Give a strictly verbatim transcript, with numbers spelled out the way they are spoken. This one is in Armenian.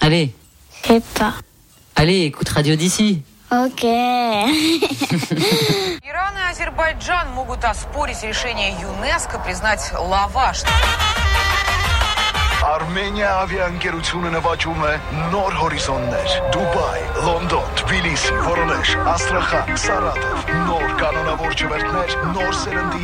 Allez. Je sais pas. Allez, écoute Radio d'ici. Ok. Иран и Азербайджан могут оспорить решение ЮНЕСКО признать лаваш. Armenia aviaընկերությունը նվաճում է նոր հորիզոններ։ Դուբայ, Լոնդոն, Թբիլիսի, Վորոնեժ, Աստրախան, Սարատով։ Նոր կանոնավոր ջվերթներ, նոր սերնդի